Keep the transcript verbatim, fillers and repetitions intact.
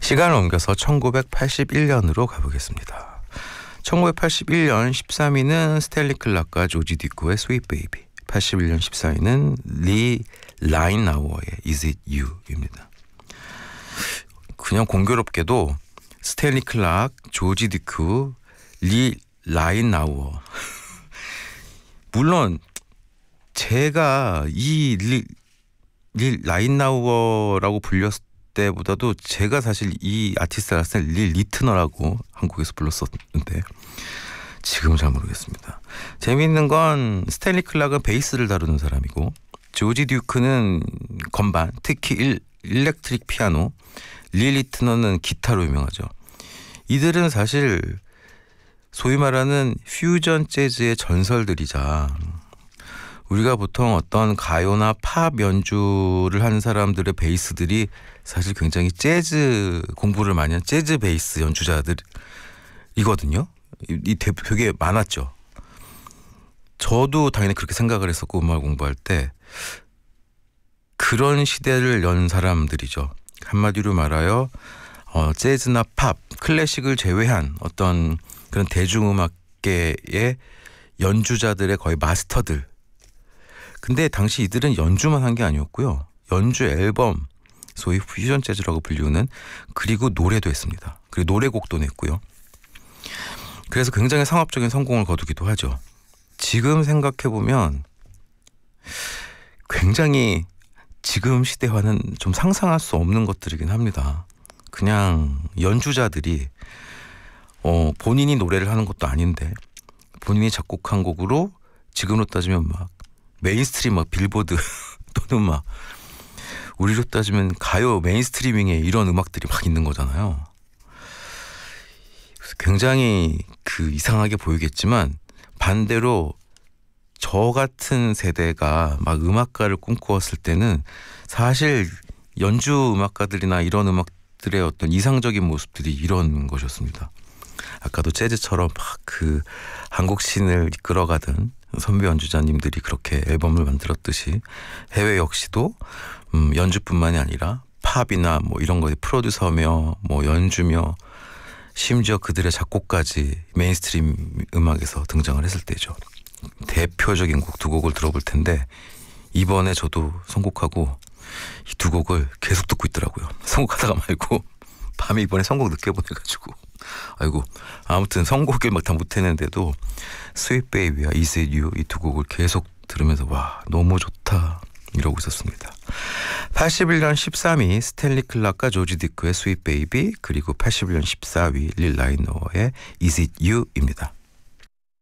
시간을 옮겨서 천구백팔십일 년으로 가보겠습니다. 천구백팔십일 년 십삼 위는 스탠리 클락과 조지 디코의 스윗 베이비, 팔십일 년 십사 위는 리 라인나우어의 Is It You입니다. 그냥 공교롭게도 스탠리 클락, 조지 디코, 리 라인나우어 물론 제가 이 리, 리 라인나우어라고 불렸을 때보다도 제가 사실 이 아티스트를 알았을 때 리 리트너라고 한국에서 불렀었는데 지금은 잘 모르겠습니다. 재미있는 건 스탠리 클락은 베이스를 다루는 사람이고 조지 듀크는 건반, 특히 일, 일렉트릭 피아노, 리 리트너는 기타로 유명하죠. 이들은 사실 소위 말하는 퓨전 재즈의 전설들이자 우리가 보통 어떤 가요나 팝 연주를 하는 사람들의 베이스들이 사실 굉장히 재즈 공부를 많이 한 재즈 베이스 연주자들이거든요. 이 되게 많았죠. 저도 당연히 그렇게 생각을 했었고 음악을 공부할 때 그런 시대를 연 사람들이죠. 한마디로 말하여 어, 재즈나 팝, 클래식을 제외한 어떤 그런 대중음악계의 연주자들의 거의 마스터들. 근데 당시 이들은 연주만 한 게 아니었고요. 연주 앨범, 소위 퓨전 재즈라고 불리우는, 그리고 노래도 했습니다. 그리고 노래곡도 냈고요. 그래서 굉장히 상업적인 성공을 거두기도 하죠. 지금 생각해보면 굉장히 지금 시대와는 좀 상상할 수 없는 것들이긴 합니다. 그냥 연주자들이 어, 본인이 노래를 하는 것도 아닌데 본인이 작곡한 곡으로 지금으로 따지면 막 메인스트림 막 빌보드 또는 막 우리로 따지면 가요 메인스트리밍에 이런 음악들이 막 있는 거잖아요. 굉장히 그 이상하게 보이겠지만 반대로 저 같은 세대가 막 음악가를 꿈꾸었을 때는 사실 연주 음악가들이나 이런 음악들의 어떤 이상적인 모습들이 이런 것이었습니다. 아까도 재즈처럼 막 그 한국 씬을 이끌어가던 선배 연주자님들이 그렇게 앨범을 만들었듯이 해외 역시도 음, 연주뿐만이 아니라 팝이나 뭐 이런 거에 프로듀서며 뭐 연주며 심지어 그들의 작곡까지 메인스트림 음악에서 등장을 했을 때죠. 대표적인 곡 두 곡을 들어볼 텐데 이번에 저도 선곡하고 이 두 곡을 계속 듣고 있더라고요. 선곡하다가 말고 밤에 이번에 선곡 늦게 보내가지고 아이고 아무튼 선곡을 막 다 못했는데도 스윗 베이비와 Is It You 이 두 곡을 계속 들으면서 와 너무 좋다 이러고 있었습니다. 팔십일 년 십삼 위 스탠리 클락과 조지 디크의 스윗 베이비, 그리고 팔십일 년 십사 위 릴 라이너의 Is It You입니다.